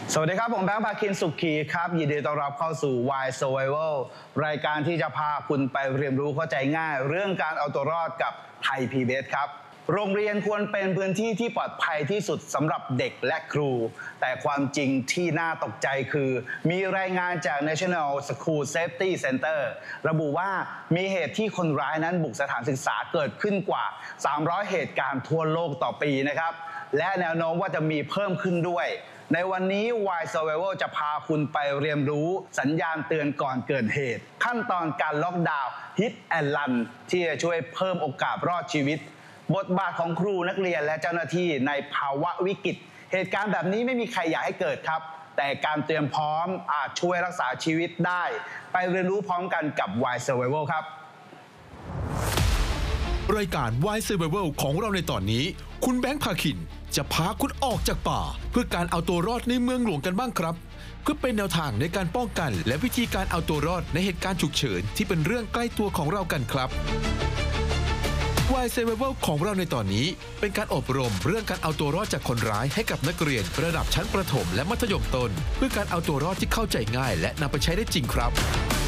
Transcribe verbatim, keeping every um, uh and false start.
สวัสดีครับผมแบงค์ภาคินสุขีครับยินดีต้อนรับเข้าสู่ Why Survival รายการที่จะพาคุณไปเรียนรู้เข้าใจง่ายเรื่องการเอาตัวรอดกับไทย พี บี เอส ครับโรงเรียนควรเป็นพื้นที่ที่ปลอดภัยที่สุดสำหรับเด็กและครู แต่ความจริงที่น่าตกใจคือมีรายงานจาก National School Safety Center ระบุว่ามีเหตุที่คนร้ายนั้นบุกสถานศึกษาเกิดขึ้นกว่าสามร้อยเหตุการณ์ทั่วโลกต่อปีนะครับและแนวโน้มว่าจะมีเพิ่มขึ้นด้วยในวันนี้ Why Survival จะพาคุณไปเรียนรู้สัญญาณเตือนก่อนเกิดเหตุขั้นตอนการล็อกดาวน์ Hit and Run ที่จะช่วยเพิ่มโอกาสรอดชีวิตบทบาทของครูนักเรียนและเจ้าหน้าที่ในภาวะวิกฤตเหตุการณ์แบบนี้ไม่มีใครอยากให้เกิดครับแต่การเตรียมพร้อมอาจช่วยรักษาชีวิตได้ไปเรียนรู้พร้อมกันกับ Why Survival ครับรายการ Why Survival ของเราในตอนนี้คุณแบงค์ภาคินจะพาคุณออกจากป่าเพื่อการเอาตัวรอดในเมืองหลวงกันบ้างครับเพื่อเป็นแนวทางในการป้องกันและวิธีการเอาตัวรอดในเหตุการณ์ฉุกเฉินที่เป็นเรื่องใกล้ตัวของเรากันครับ Why Survival ของเราในตอนนี้เป็นการอบรมเรื่องการเอาตัวรอดจากคนร้ายให้กับนักเรียนระดับชั้นประถมและมัธยมต้นเพื่อการเอาตัวรอดที่เข้าใจง่ายและนำไปใช้ได้จริงครับ